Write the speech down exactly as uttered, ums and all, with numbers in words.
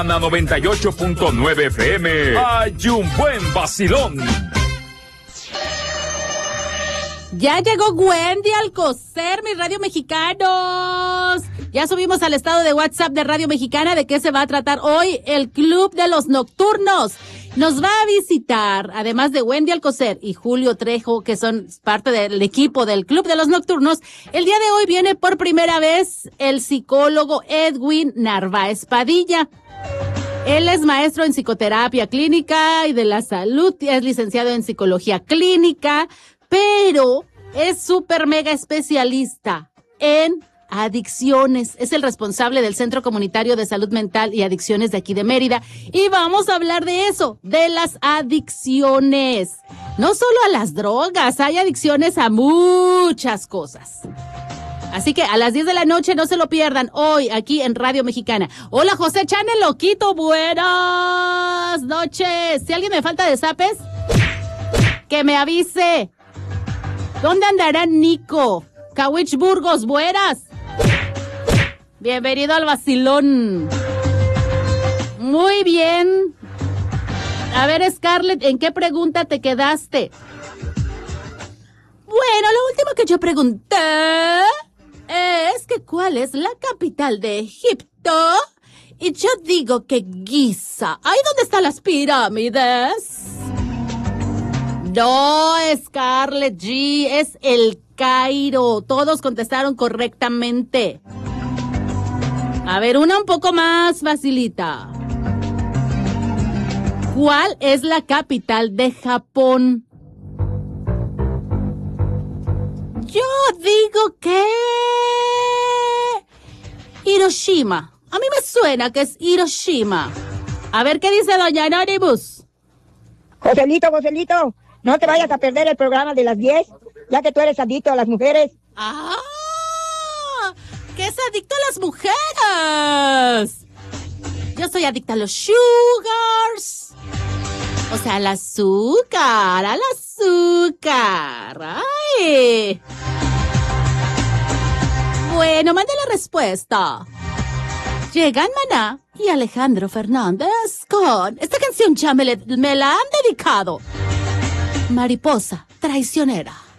noventa y ocho punto nueve F M. Hay un buen vacilón. Ya llegó Wendy Alcocer, mis Radio Mexicanos. Ya subimos al estado de WhatsApp de Radio Mexicana de qué se va a tratar hoy el Club de los Nocturnos. Nos va a visitar, además de Wendy Alcocer y Julio Trejo, que son parte del equipo del Club de los Nocturnos, el día de hoy viene por primera vez el psicólogo Edwin Narváez Padilla. Él es maestro en psicoterapia clínica y de la salud, es licenciado en psicología clínica, pero es súper mega especialista en adicciones. Es el responsable del Centro Comunitario de Salud Mental y Adicciones de aquí de Mérida. Y vamos a hablar de eso, de las adicciones. No solo a las drogas, hay adicciones a muchas cosas. Así que a las diez de la noche no se lo pierdan, hoy aquí en Radio Mexicana. Hola, José Chane Loquito, buenas noches. Si alguien me falta de zapes, que me avise. ¿Dónde andará Nico? Cawich Burgos, buenas. Bienvenido al vacilón. Muy bien. A ver, Scarlett, ¿en qué pregunta te quedaste? Bueno, lo último que yo pregunté es que ¿cuál es la capital de Egipto? Y yo digo que Giza. ¿Ahí dónde están las pirámides? No, Scarlett G, es el Cairo. Todos contestaron correctamente. A ver, una un poco más facilita. ¿Cuál es la capital de Japón? Yo digo que Hiroshima. A mí me suena que es Hiroshima. A ver qué dice doña Anonymous. Joselito, Joselito, no te vayas a perder el programa de las diez, ya que tú eres adicto a las mujeres. ¡Ah! ¿Qué es adicto a las mujeres? Yo soy adicta a los sugars. O sea, al azúcar, al azúcar. ¡Ay! Bueno, mande la respuesta. Llegan Maná y Alejandro Fernández con esta canción ya me, le, me la han dedicado. Mariposa traicionera.